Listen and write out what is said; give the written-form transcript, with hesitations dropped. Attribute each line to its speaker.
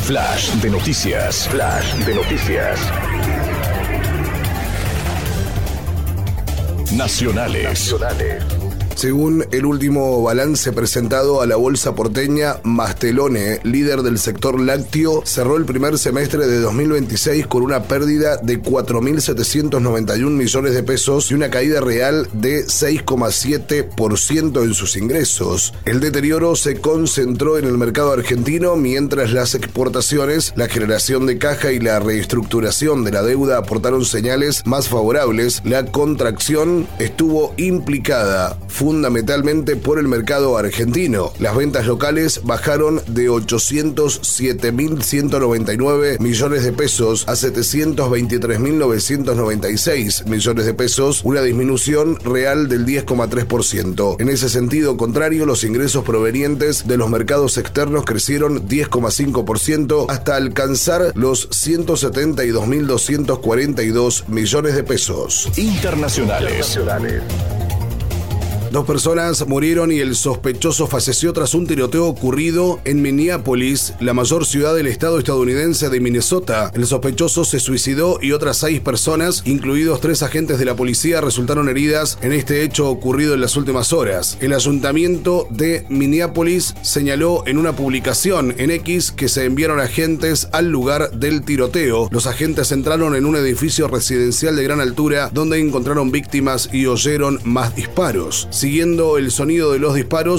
Speaker 1: Flash de noticias. Flash de noticias. Nacionales.
Speaker 2: Según el último balance presentado a la bolsa porteña, Mastelone, líder del sector lácteo, cerró el primer semestre de 2026 con una pérdida de 4.791 millones de pesos y una caída real de 6,7% en sus ingresos. El deterioro se concentró en el mercado argentino, mientras las exportaciones, la generación de caja y la reestructuración de la deuda aportaron señales más favorables. La contracción estuvo implicada fundamentalmente por el mercado argentino. Las ventas locales bajaron de 807.199 millones de pesos a 723.996 millones de pesos, una disminución real del 10,3%. En ese sentido contrario, los ingresos provenientes de los mercados externos crecieron 10,5% hasta alcanzar los 172.242 millones de pesos.
Speaker 1: Internacionales.
Speaker 2: 2 personas murieron y el sospechoso falleció tras un tiroteo ocurrido en Minneapolis, la mayor ciudad del estado estadounidense de Minnesota. El sospechoso se suicidó y otras 6 personas, incluidos 3 agentes de la policía, resultaron heridas en este hecho ocurrido en las últimas horas. El ayuntamiento de Minneapolis señaló en una publicación en X que se enviaron agentes al lugar del tiroteo. Los agentes entraron en un edificio residencial de gran altura donde encontraron víctimas y oyeron más disparos. Siguiendo el sonido de los disparos,